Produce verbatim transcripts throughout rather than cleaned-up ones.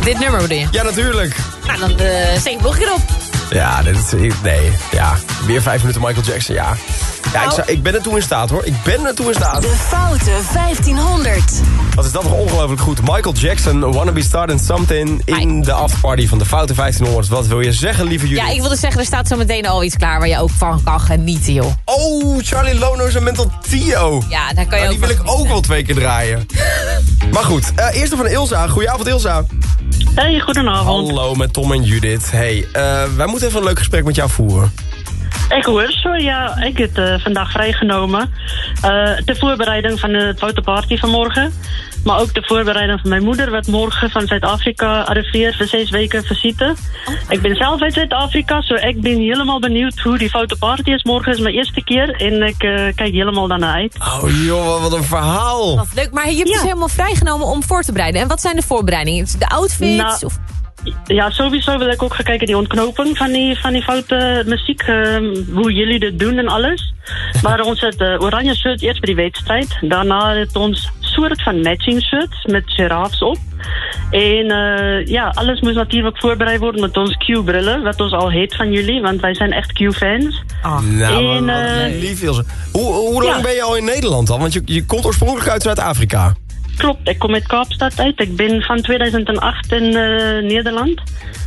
Dit nummer bedoel je? Ja, natuurlijk. Nou, dan uh, zing ik nog een keer op. Ja, dit is... Nee, ja. Weer vijf minuten Michael Jackson, ja. Ja, ik, zou, ik ben er toe in staat, hoor. Ik ben er toe in staat. De Foute vijftienhonderd. Wat is dat toch ongelooflijk goed. Michael Jackson, Wanna Be Starting Something in de afterparty van de Foute vijftienhonderd. Wat wil je zeggen, lieve Judith? Ja, ik wilde zeggen, er staat zo meteen al iets klaar waar je ook van kan genieten, joh. Oh, Charlie Lono's en Mental Tio. Ja, daar kan je nou, ook die wil ik genieten. ook wel twee keer draaien. Maar goed, uh, eerst van Ilsa. Goedenavond, Ilsa. Hey, goedenavond. Hallo, met Tom en Judith. Hey, uh, wij moeten even een leuk gesprek met jou voeren. Ik hoor zo, ja, ik heb uh, vandaag vrijgenomen. Uh, de voorbereiding van de Foute Party vanmorgen. Maar ook de voorbereiding van mijn moeder, wat morgen van Zuid-Afrika arriveert voor zes weken visite. Ik ben zelf uit Zuid-Afrika, zo ik ben helemaal benieuwd hoe die Foute Party is. Morgen is mijn eerste keer en ik uh, kijk helemaal daarna uit. Oh joh, wat een verhaal. Wat leuk, maar je hebt Ja. dus helemaal vrijgenomen om voor te bereiden. En wat zijn de voorbereidingen? De outfits? Nou, of... Ja, sowieso wil ik ook gaan kijken die ontknoping van die, van die foute muziek. Uh, hoe jullie dit doen en alles. Maar ons het uh, oranje shirt eerst voor die wedstrijd. Daarna het ons soort van matching shirts met giraffes op. En uh, ja, alles moest natuurlijk voorbereid worden met ons Q-brillen. Wat ons al heet van jullie, want wij zijn echt Q-fans. Ah. Nou, En, wat uh, lief Ilse. Hoe, hoe lang ja. ben je al in Nederland al? Want je, je komt oorspronkelijk uit Zuid-Afrika. Klopt, ik kom uit Kaapstad uit. Ik ben van tweeduizend acht in uh, Nederland.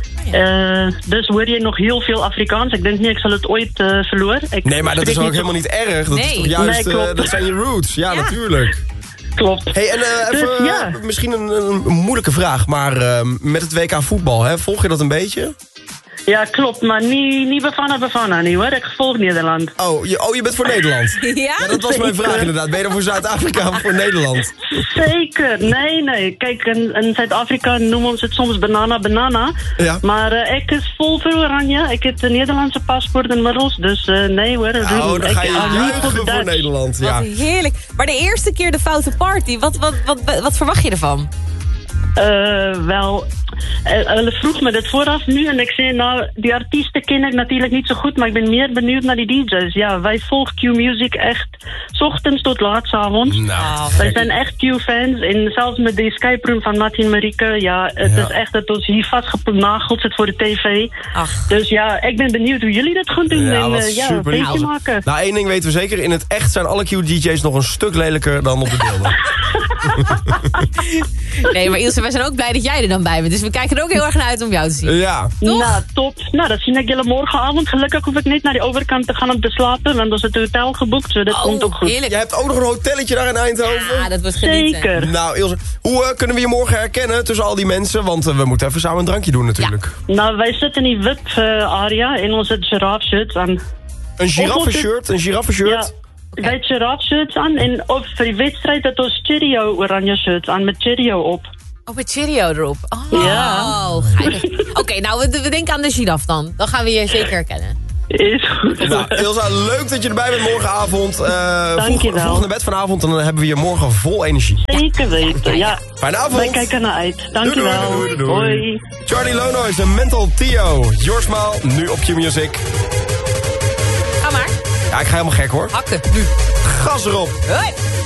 Uh, dus hoor je nog heel veel Afrikaans. Ik denk niet, ik zal het ooit uh, verloren. Ik Nee, maar dat is spreek ook niet helemaal niet erg. Dat Nee. is toch juist, Nee, uh, klopt. dat zijn je roots. Ja, Ja. natuurlijk. Klopt. Hey, en uh, Dus, even, ja. uh, misschien een, een moeilijke vraag, maar uh, met het W K voetbal, hè, volg je dat een beetje? Ja, klopt, maar niet, niet Bafana Bafana, niet hoor. Ik volg Nederland. Oh je, oh, je bent voor Nederland? Ja? Ja, dat was mijn vraag inderdaad. Ben je dan voor Zuid-Afrika of voor Nederland? Zeker, nee, nee. Kijk, in, in Zuid-Afrika noemen we het soms banana, banana. Ja. Maar uh, ik is vol voor oranje. Ik heb een Nederlandse paspoort inmiddels. Dus uh, nee hoor. Oh, dan ik, ga je hou niet juichen de voor Dutch. Nederland. Ja. Wat heerlijk. Maar de eerste keer de Foute Party, wat, wat, wat, wat, wat verwacht je ervan? Uh, wel, hulle uh, vroeg me dit vooraf nu en ik zei, nou, die artiesten ken ik natuurlijk niet zo goed, maar ik ben meer benieuwd naar die D J's. Ja, wij volgen Q-Music echt, 's ochtends tot laatsavond. Nou, Wij zijn echt Q-fans en zelfs met de Skype room van Martin Marieke, ja, het Ja. is echt dat ons hier vastgenageld zit voor de tv. Ach. Dus ja, ik ben benieuwd hoe jullie dat gaan doen Ja, en wat uh, ja, super. een feestje maken. Nou, één ding weten we zeker. In het echt zijn alle Q-D J's nog een stuk lelijker dan op de beelden. Nee, maar Ilse, wij zijn ook blij dat jij er dan bij bent. Dus we kijken er ook heel erg naar uit om jou te zien. Ja. Nou, top. Nou, dat zie ik jullie morgenavond. Gelukkig hoef ik niet naar die overkant te gaan om te slapen, want ons het hotel geboekt, dus dat komt ook goed. heerlijk. Jij hebt ook nog een hotelletje daar in Eindhoven? Ja, dat wordt genieten. Zeker. Nou, Ilse, hoe uh, kunnen we je morgen herkennen tussen al die mensen? Want uh, we moeten even samen een drankje doen natuurlijk. Nou, wij zitten in die V I P-area in onze giraffe-shirts aan. Een giraffenshirt, een giraffenshirt. Ja, wij hebben giraffe-shirts aan en op voor die wedstrijd dat ons Cheerio oranje shirts aan met Cheerio op. Oh, met Cheerio erop. Oh, Ja. geinig. Oké, okay, nou, we, we denken aan de giraf dan. Dan gaan we je zeker herkennen. Is goed. Nou, Ilsa, leuk dat je erbij bent morgenavond. Uh, Dank vroeg, je wel. vroeg naar bed vanavond en dan hebben we je morgen vol energie. Zeker weten, ja. Fijne avond. Wij kijken naar uit. Dankjewel. Doei, doei, doei, doei. Hoi. Charlie Lono's en Mental Tio. Your Smile, nu op Q-Music. Ga maar. Ja, ik ga helemaal gek hoor. Hakken. Nu. Gas erop. Hoi.